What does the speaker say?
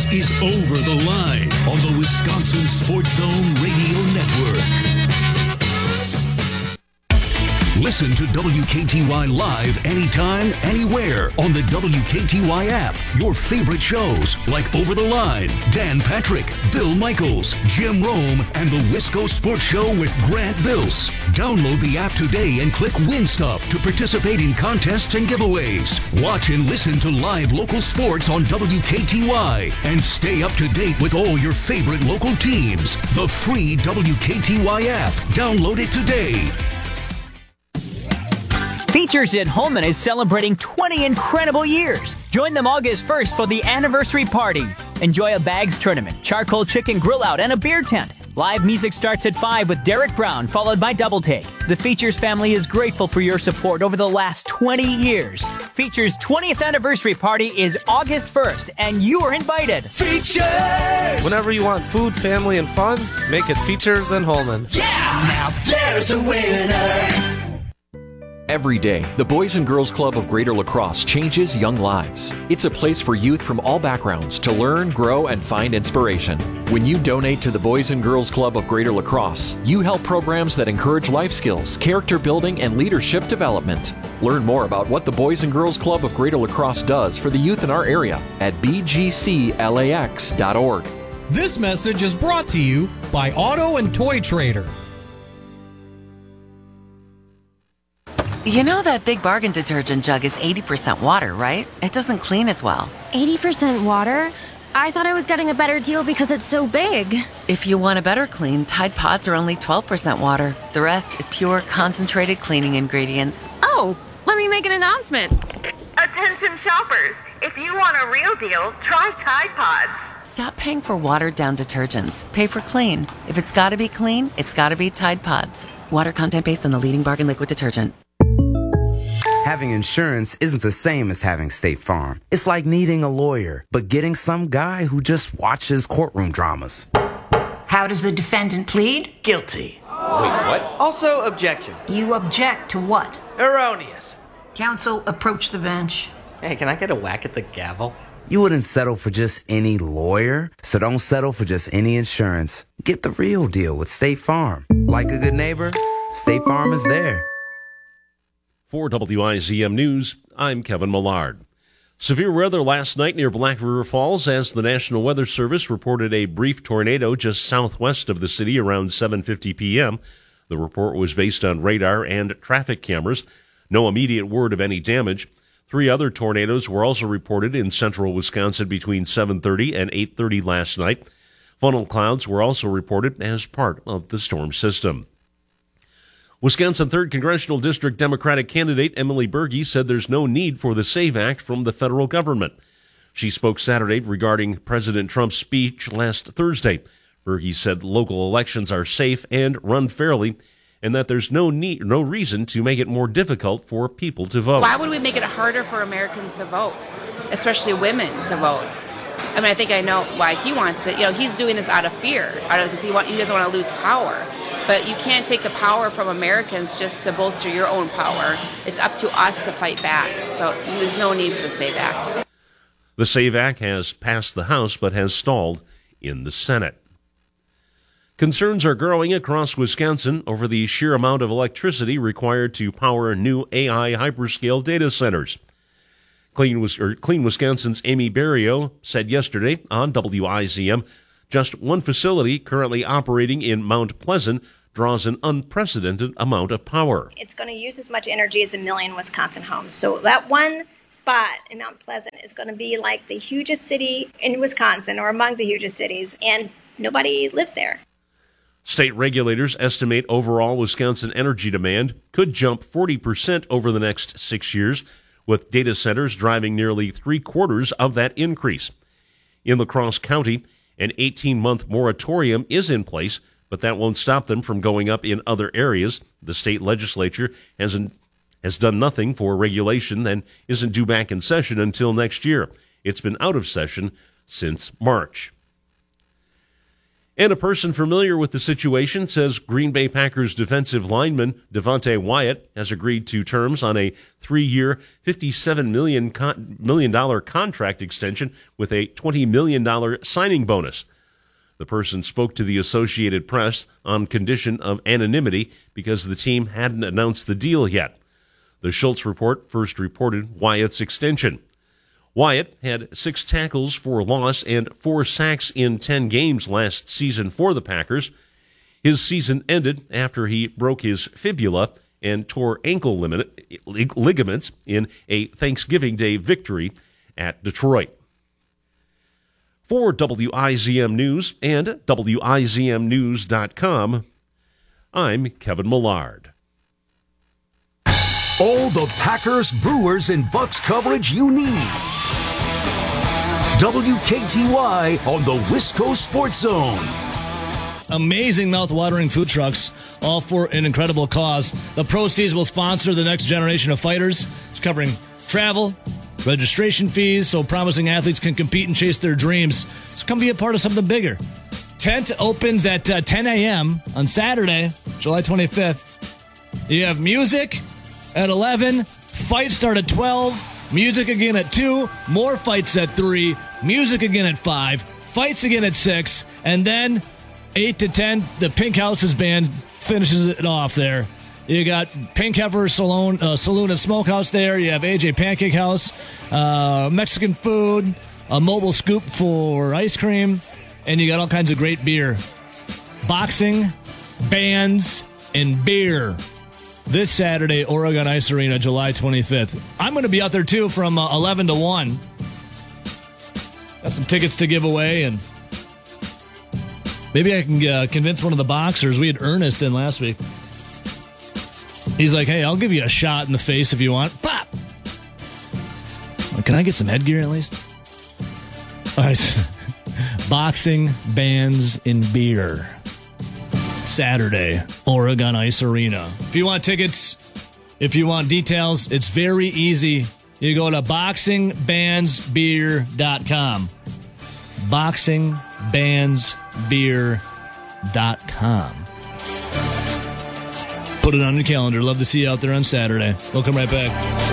is Over the Line on the Wisconsin Sports Zone Radio Network. Listen to WKTY live anytime, anywhere on the WKTY app. Your favorite shows like Over the Line, Dan Patrick, Bill Michaels, Jim Rome, and the Wisco Sports Show with Grant Bills. Download the app today and click Win Stuff to participate in contests and giveaways. Watch and listen to live local sports on WKTY and stay up to date with all your favorite local teams. The free WKTY app. Download it today. Features at Holman is celebrating 20 incredible years. Join them August 1st for the anniversary party. Enjoy a bags tournament, charcoal chicken grill out, and a beer tent. Live music starts at 5 with Derek Brown, followed by Double Take. The Features family is grateful for your support over the last 20 years. Features 20th anniversary party is August 1st, and you are invited. Features! Whenever you want food, family, and fun, make it Features and Holman. Yeah! Now there's a winner! Every day, the Boys and Girls Club of Greater La Crosse changes young lives. It's a place for youth from all backgrounds to learn, grow, and find inspiration. When you donate to the Boys and Girls Club of Greater La Crosse, you help programs that encourage life skills, character building, and leadership development. Learn more about what the Boys and Girls Club of Greater La Crosse does for the youth in our area at bgclax.org. This message is brought to you by Auto and Toy Trader. You know that Big Bargain detergent jug is 80% water, right? It doesn't clean as well. 80% water? I thought I was getting a better deal because it's so big. If you want a better clean, Tide Pods are only 12% water. The rest is pure, concentrated cleaning ingredients. Oh, let me make an announcement. Attention shoppers, if you want a real deal, try Tide Pods. Stop paying for watered-down detergents. Pay for clean. If it's gotta be clean, it's gotta be Tide Pods. Water content based on the leading bargain liquid detergent. Having insurance isn't the same as having State Farm. It's like needing a lawyer, but getting some guy who just watches courtroom dramas. How does the defendant plead? Guilty. Wait, what? Also, objection. You object to what? Erroneous. Counsel, approach the bench. Hey, can I get a whack at the gavel? You wouldn't settle for just any lawyer, so don't settle for just any insurance. Get the real deal with State Farm. Like a good neighbor, State Farm is there. For WIZM News, I'm Kevin Millard. Severe weather last night near Black River Falls as the National Weather Service reported a brief tornado just southwest of the city around 7:50 p.m. The report was based on radar and traffic cameras. No immediate word of any damage. 3 other tornadoes were also reported in central Wisconsin between 7:30 and 8:30 last night. Funnel clouds were also reported as part of the storm system. Wisconsin 3rd Congressional District Democratic candidate Emily Berge said there's no need for the SAVE Act from the federal government. She spoke Saturday regarding President Trump's speech last Thursday. Berge said local elections are safe and run fairly, and that there's no reason to make it more difficult for people to vote. Why would we make it harder for Americans to vote, especially women to vote? I mean, I think I know why he wants it. You know, he's doing this out of fear, because he doesn't want to lose power. But you can't take the power from Americans just to bolster your own power. It's up to us to fight back. So there's no need for the SAVE Act. The SAVE Act has passed the House but has stalled in the Senate. Concerns are growing across Wisconsin over the sheer amount of electricity required to power new AI hyperscale data centers. Clean Wisconsin's Amy Berrio said yesterday on WIZM, just one facility currently operating in Mount Pleasant draws an unprecedented amount of power. It's going to use as much energy as 1 million Wisconsin homes. So that one spot in Mount Pleasant is going to be like the hugest city in Wisconsin, or among the hugest cities, and nobody lives there. State regulators estimate overall Wisconsin energy demand could jump 40% over the next 6 years, with data centers driving nearly 3/4 of that increase. In La Crosse County, an 18-month moratorium is in place, but that won't stop them from going up in other areas. The state legislature has done nothing for regulation and isn't due back in session until next year. It's been out of session since March. And a person familiar with the situation says Green Bay Packers defensive lineman Devontae Wyatt has agreed to terms on a 3-year, $57 million contract extension with a $20 million signing bonus. The person spoke to the Associated Press on condition of anonymity because the team hadn't announced the deal yet. The Schultz Report first reported Wyatt's extension. Wyatt had 6 tackles for loss and 4 sacks in 10 games last season for the Packers. His season ended after he broke his fibula and tore ankle ligaments in a Thanksgiving Day victory at Detroit. For WIZM News and WIZMnews.com, I'm Kevin Millard. All the Packers, Brewers, and Bucks coverage you need. WKTY on the Wisco Sports Zone. Amazing mouth-watering food trucks, all for an incredible cause. The proceeds will sponsor the next generation of fighters. It's covering travel, registration fees, so promising athletes can compete and chase their dreams. So come be a part of something bigger. Tent opens at 10 a.m. on Saturday, July 25th. You have music at 11, fights start at 12, music again at 2, more fights at 3, music again at 5, fights again at 6, and then 8 to 10, the Pink Houses band finishes it off there. You got Pink Heifer Saloon and Smokehouse there. You have AJ Pancake House, Mexican food, a mobile scoop for ice cream, and you got all kinds of great beer. Boxing, bands, and beer. This Saturday, Oregon Ice Arena, July 25th. I'm going to be out there, too, from 11 to 1. Got some tickets to give away, and maybe I can convince one of the boxers. We had Ernest in last week. He's like, hey, I'll give you a shot in the face if you want. Pop! Can I get some headgear at least? All right. Boxing, bands, and beer. Saturday, Oregon Ice Arena. If you want tickets, if you want details, it's very easy. You go to boxingbandsbeer.com. Boxingbandsbeer.com. Put it on your calendar. Love to see you out there on Saturday. We'll come right back.